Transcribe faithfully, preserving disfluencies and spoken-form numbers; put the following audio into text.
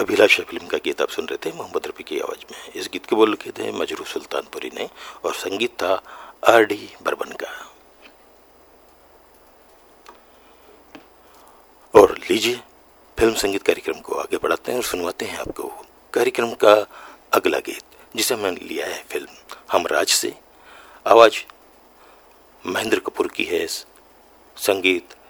अभिलाषा film का गीत आप सुन रहे थे मोहम्मद रफ़ी की आवाज़ में। इस गीत के बोल लिखे थे मजरूह सुल्तानपुरी ने और संगीत था आर डी बर्मन का। और लीजिए फिल्म संगीत कार्यक्रम को आगे बढ़ाते हैं और सुनवाते हैं आपको कार्यक्रम का अगला गीत, जिसे मैंने लिया है फिल्म हम राज से। आवाज़ महेंद्र कपूर की है, संगीत